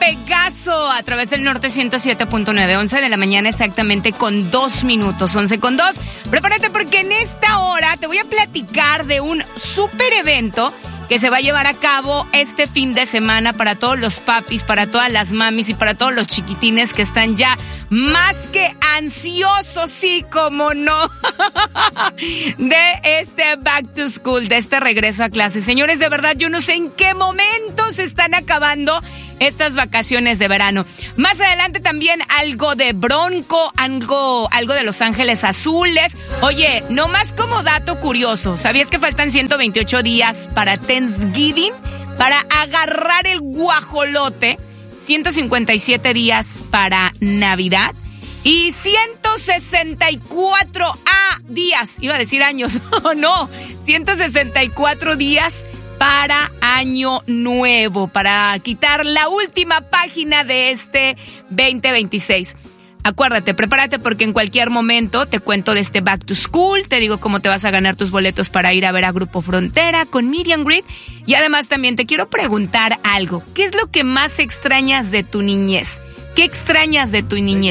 Pegaso a través del Norte 107.9, 11 de la mañana exactamente con 2 minutos, 11:02. Prepárate porque en esta hora te voy a platicar de un súper evento que se va a llevar a cabo este fin de semana para todos los papis, para todas las mamis y para todos los chiquitines que están ya más que ansiosos, sí, como no, de este back to school, de este regreso a clases. Señores, de verdad, yo no sé en qué momento se están acabando estas vacaciones de verano. Más adelante también algo de Bronco, algo de Los Ángeles Azules. Oye, nomás como dato curioso, ¿sabías que faltan 128 días para Thanksgiving? Para agarrar el guajolote, 157 días para Navidad y 164 días, iba a decir años, no, 164 días para Año Nuevo, para quitar la última página de este 2026. Acuérdate, prepárate porque en cualquier momento te cuento de este Back to School, te digo cómo te vas a ganar tus boletos para ir a ver a Grupo Frontera con Miriam Grid y además también te quiero preguntar algo. ¿Qué es lo que más extrañas de tu niñez? ¿Qué extrañas de tu niñez?